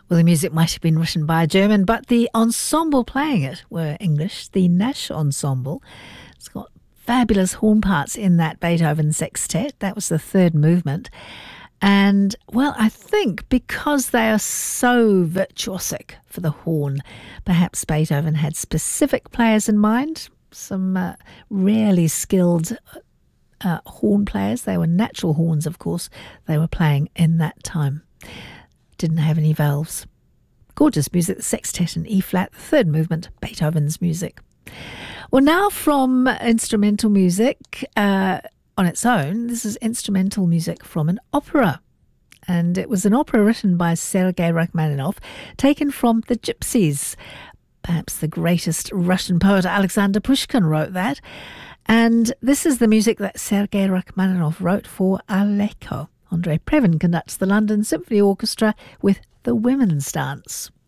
Well, the music might have been written by a German, but the ensemble playing it were English, the Nash Ensemble. It's got fabulous horn parts in that Beethoven sextet. That was the third movement. And, well, I think because they are so virtuosic for the horn, perhaps Beethoven had specific players in mind, some rarely skilled horn players. They were natural horns, of course, they were playing in that time. Didn't have any valves. Gorgeous music, the sextet in E-flat, the third movement, Beethoven's music. Well, now from instrumental music on its own, this is instrumental music from an opera. And it was an opera written by Sergei Rachmaninoff, taken from The Gypsies. Perhaps the greatest Russian poet Alexander Pushkin wrote that. And this is the music that Sergei Rachmaninoff wrote for Aleko. Andrei Previn conducts the London Symphony Orchestra with The Women's Dance.